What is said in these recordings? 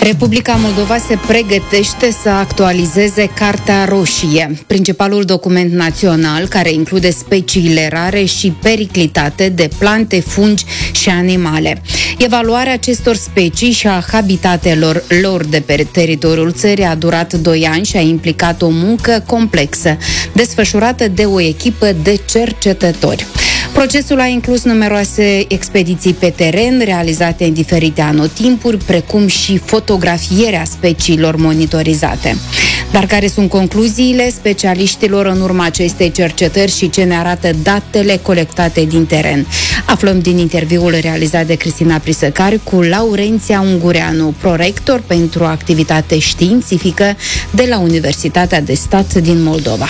Republica Moldova se pregătește să actualizeze Cartea Roșie, principalul document național care include speciile rare și periclitate de plante, fungi și animale. Evaluarea acestor specii și a habitatelor lor de pe teritoriul țării a durat 2 ani și a implicat o muncă complexă, desfășurată de o echipă de cercetători. Procesul a inclus numeroase expediții pe teren, realizate în diferite anotimpuri, precum și fotografierea speciilor monitorizate. Dar care sunt concluziile specialiștilor în urma acestei cercetări și ce ne arată datele colectate din teren? Aflăm din interviul realizat de Cristina Prisăcar cu Laurenția Ungureanu, prorector pentru activitate științifică de la Universitatea de Stat din Moldova.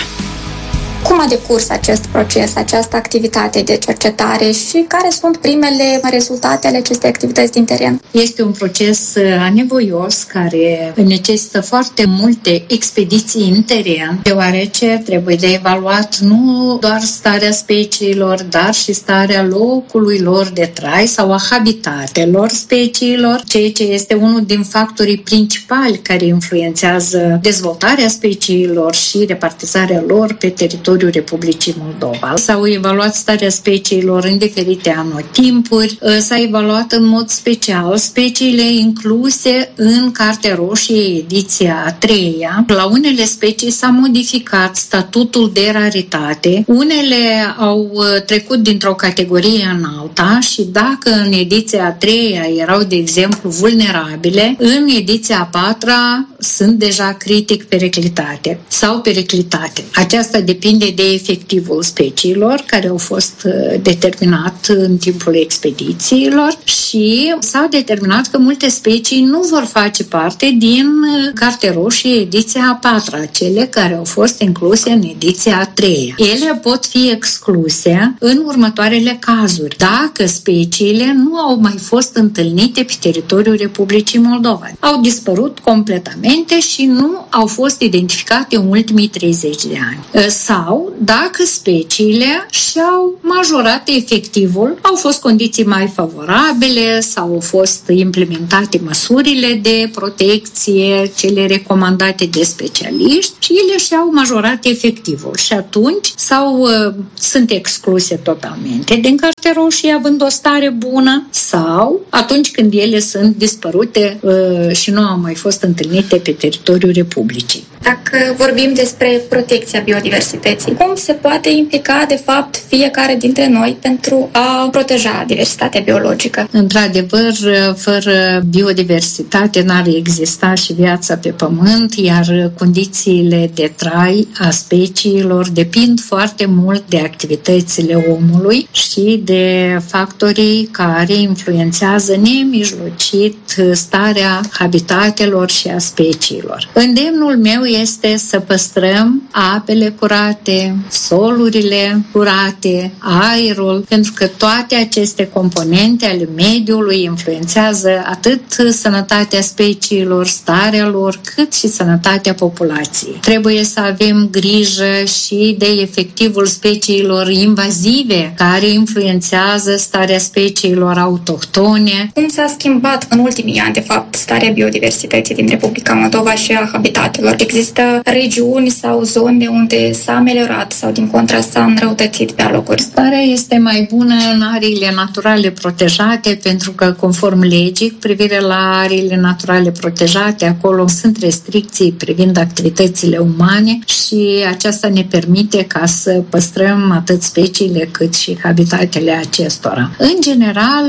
Cum a decurs acest proces, această activitate de cercetare și care sunt primele rezultate ale acestei activități din teren? Este un proces anevoios care necesită foarte multe expediții în teren, deoarece trebuie de evaluat nu doar starea speciilor, dar și starea locului lor de trai sau a habitatelor speciilor, ceea ce este unul din factorii principali care influențează dezvoltarea speciilor și repartizarea lor pe teritoriul Republicii Moldova. S-au evaluat starea speciilor în diferite anotimpuri, s-a evaluat în mod special speciile incluse în Cartea Roșie, ediția a 3-a. La unele specii s-a modificat statutul de raritate, unele au trecut dintr-o categorie în alta și dacă în ediția a 3-a erau, de exemplu, vulnerabile, în ediția a 4-a sunt deja critic periclitate sau periclitate. Aceasta depinde de efectivul speciilor care au fost determinat în timpul expedițiilor și s-a determinat că multe specii nu vor face parte din Cartea Roșie ediția a 4-a, cele care au fost incluse în ediția a 3-a. Ele pot fi excluse în următoarele cazuri, dacă speciile nu au mai fost întâlnite pe teritoriul Republicii Moldova. Au dispărut completamente și nu au fost identificate în ultimii 30 de ani. Sau dacă speciile și-au majorat efectivul, au fost condiții mai favorabile sau au fost implementate măsurile de protecție, cele recomandate de specialiști și ele și-au majorat efectivul și atunci sunt excluse totalmente din Cartea Roșie având o stare bună sau atunci când ele sunt dispărute și nu au mai fost întâlnite pe teritoriul Republicii. Dacă vorbim despre protecția biodiversității, cum se poate implica, de fapt, fiecare dintre noi pentru a proteja diversitatea biologică? Într-adevăr, fără biodiversitate n-ar exista și viața pe pământ, iar condițiile de trai a speciilor depind foarte mult de activitățile omului și de factorii care influențează nemijlocit starea habitatelor și a speciilor. Îndemnul meu este să păstrăm apele curate, solurile curate, aerul, pentru că toate aceste componente ale mediului influențează atât sănătatea speciilor, starea lor, cât și sănătatea populației. Trebuie să avem grijă și de efectivul speciilor invazive, care influențează starea speciilor autohtone. Cum s-a schimbat în ultimii ani, de fapt, starea biodiversității din Republica Moldova și a habitatelor? Există regiuni sau zone unde s-a ameliorat sau, din contra, s-a înrăutățit pe alocuri? Starea este mai bună în ariile naturale protejate, pentru că, conform legii, cu privire la ariile naturale protejate, acolo sunt restricții privind activitățile umane și aceasta ne permite ca să păstrăm atât speciile cât și habitatele acestora. În general,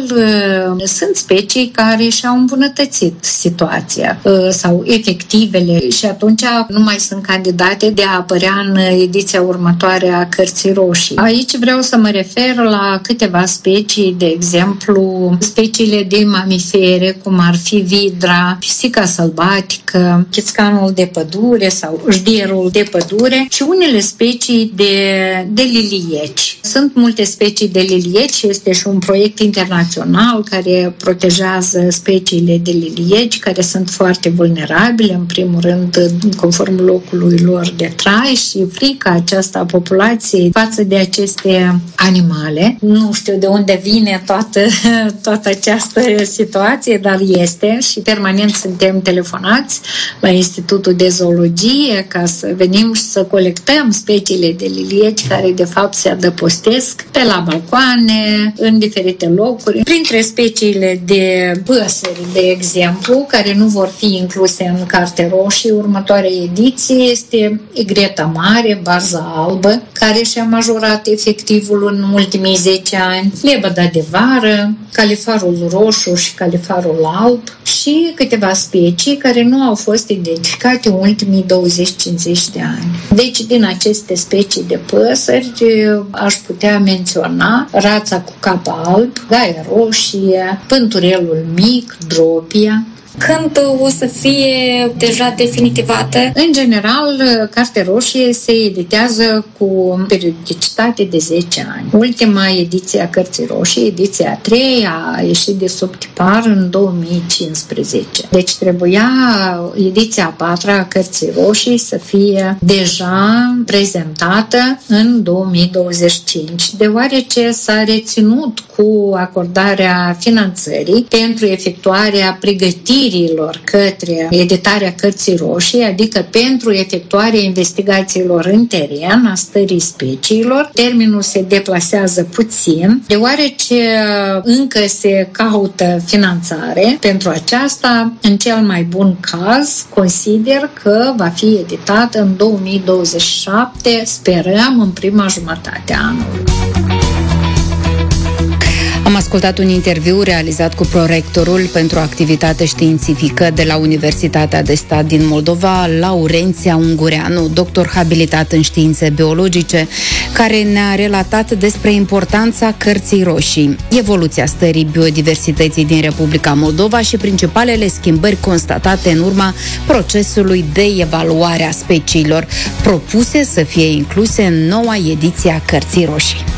sunt specii care și-au îmbunătățit situația sau efectivele și atunci nu mai sunt candidate de a apărea în ediția următoare a Cărții Roșii. Aici vreau să mă refer la câteva specii, de exemplu, speciile de mamifere, cum ar fi vidra, pisica sălbatică, chițcanul de pădure sau jdierul de pădure și unele specii de lilieci. Sunt multe specii de lilieci, este și un proiect internațional care protejează speciile de lilieci, care sunt foarte vulnerabile, în primul rând, conform locului lor de trai și frica aceasta a populației față de aceste animale. Nu știu de unde vine toată această situație, dar este și permanent suntem telefonați la Institutul de Zoologie ca să venim și să colectăm speciile de lilieci care de fapt se adăpostesc pe la balcoane, în diferite locuri. Printre speciile de păsări, de exemplu, care nu vor fi incluse în Carte Roșie, următoarea ediție este egreta mare, barza albă, care și-a majorat efectivul în ultimii 10 ani, lebăda de vară, califarul roșu și califarul alb și câteva specii care nu au fost identificate în ultimii 20-50 de ani. Deci, din aceste specii de păsări, aș putea menționa rața cu cap alb, gaia roșie, pânturelul mic, dropia. Când o să fie deja definitivată? În general, Cartea Roșie se editează cu periodicitate de 10 ani. Ultima ediție a Cărții Roșii, ediția a 3, a ieșit de sub tipar în 2015. Deci trebuia ediția a 4 a Cărții Roșii să fie deja prezentată în 2025, deoarece s-a reținut cu acordarea finanțării pentru efectuarea pregătirii către editarea Cărții Roșii, adică pentru efectuarea investigațiilor în teren a stării speciilor. Termenul se deplasează puțin, deoarece încă se caută finanțare pentru aceasta. În cel mai bun caz, consider că va fi editată în 2027, sperăm în prima jumătate a anului. Am ascultat un interviu realizat cu prorectorul pentru activitate științifică de la Universitatea de Stat din Moldova, Laurenția Ungureanu, doctor habilitat în științe biologice, care ne-a relatat despre importanța Cărții Roșii, evoluția stării biodiversității din Republica Moldova și principalele schimbări constatate în urma procesului de evaluare a speciilor, propuse să fie incluse în noua ediție a Cărții Roșii.